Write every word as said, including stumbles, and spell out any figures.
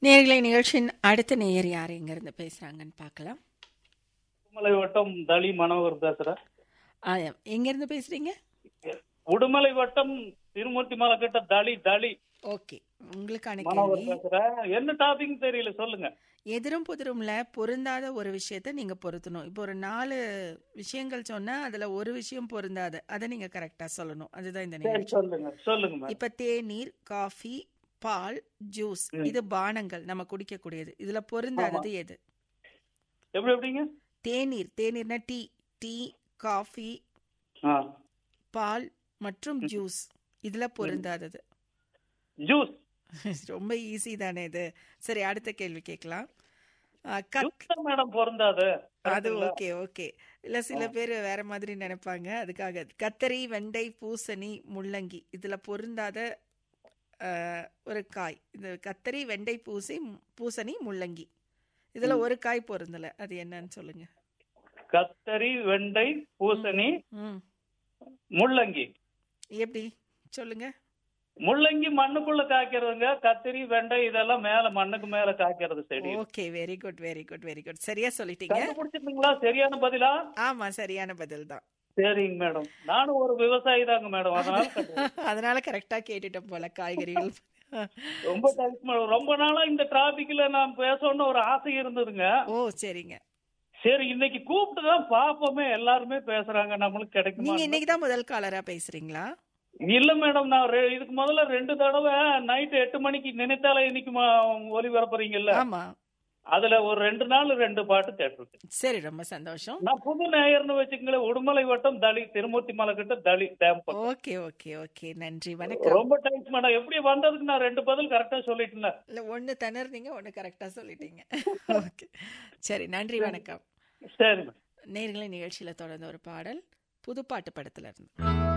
நேயர்களை நிகழ்ச்சியின் அடுத்த நேயர் யார் எங்கிருந்து பேசுறாங்கன்னு பார்க்கலாம். உடுமலை வட்டம் தளி மனோகர் பேசுறேன். ஆ, எங்கிருந்து பேசுறீங்க? உடுமலை வட்டம் திருமூர்த்தி மலை கிட்ட தளி தளி ஓகே, உங்களுக்கான மனோகர் கேள்வி. பேசுறேன். என்ன டாபிக் தெரியல, சொல்லுங்க. எதிரும் புதிரும்ல பொருந்தாத ஒரு விஷயத்த நீங்க பொருத்தணும். இப்போ ஒரு நாலு விஷயங்கள் சொன்னா அதுல ஒரு விஷயம் பொருந்தாது, அதை நீங்க கரெக்டா சொல்லணும். அதுதான் இந்த சரி, நிகழ்ச்சி. சொல்லுங்க சொல்லுங்க மேடம். இப்ப தேநீர், காஃபி, பால், ஜூஸ், ம். இது பானங்கள் நம்ம குடிக்கக்கூடியது. இதுல பொருந்தாதது எது? எப்படி எப்படிங்க? தேநீர், தேநீர்னா டீ, டீ, காஃபி, ஆ, பால் மற்றும் ஜூஸ், இதுல பொருந்தாதது. ஜூஸ். ரொம்ப ஈஸி தானே இது. சரி, அடுத்த கேள்வி கேட்கலாம். ஆ, கத் ஜூஸ் தான் மேடம் பொருந்தாது. அது கரெக்ட்டுங்களா? Okay okay. இல்ல சில பேர் வேற மாதிரி நினைப்பாங்க, அதுக்காக. கத்தரி, வெண்டை, பூசணி, முள்ளங்கி, இதுல பொருந்தாத ஆ, ஒரு காய். இது கத்தரி, வெண்டை, பூசி பூசணி, முள்ளங்கி, இதுல ம். ஒரு காய் பொருந்தல, அது என்னன்னு சொல்லுங்க. கத்தரி, வெண்டை, பூசணி, ம், முள்ளங்கி. எப்படி சொல்லுங்க? முள்ளங்கி மண்ணுக்குள்ள காய்க்கிறதுங்க. கத்திரி, வெண்டை இதெல்லாம் மேல மண்ணுக்கு மேல காய்க்கிறது செடி. Okay, very good very good very good. சரியா சொல்லிட்டீங்க. கண்டுபிடிச்சிருந்தீங்களா? சரியான பதிலா? ஆமா, சரியான பதில் தான். சரிங்க மேடம். நானும் ஒரு விவசாயி தாங்க மேடம், அதனால கண்டுபிடிச்சேன். அதனால கரெக்டா கேட்டுட்டோம் போல காய்கறிகள். ரொம்ப தேங்க்ஸ் மேடம். ரொம்ப நாளா இந்த டிராபிக்ல நான் பேசணும்னு ஒரு ஆசை இருந்ததுங்க. ஓ, சரிங்க. சரி, இன்னைக்கு கூப்பிட்டு தான் பாப்போமே, எல்லாருமே பேசுறாங்க, நம்மளுக்கு நீங்க கிடைக்குமா? இன்னைக்கு தான் முதல் காலரா பேசுறீங்களா? இல்ல மேடம், நான் ரெ- இதுக்கு முதல்ல ரெண்டு தடவை நைட் எட்டு மணிக்கு நினைத்தாலே இன்னைக்கு ஒலிபரப்புறீங்கல்ல, ஆமா. அதுல ஒரு ரெண்டு நாள் ரெண்டு பாட்டு கேட்டிருக்கேன். சரி, ரொம்ப சந்தோஷம். நான் புது நேயர்னு வச்சுக்கங்களேன். உடுமலை வட்டம் தளி, திருமூர்த்தி மலை கிட்ட தளி டேம் பக்கம். ஓகே ஓகே ஓகே, நன்றி, வணக்கம். ரொம்ப தேங்க்ஸ் மேடம். எப்படி வந்ததுக்கு நான் ரெண்டு பதில் கரெக்டா சொல்லிட்டேன். இல்ல, ஒன்னு திணறீங்க, ஒன்னு கரெக்டா சொல்லிட்டீங்க. ஓகே, சரி, நன்றி, வணக்கம். சரி மேடம். நேர்களை நிகழ்ச்சியில தொடர்ந்த ஒரு பாடல் புதுப்பாட்டு படத்துல இருந்து.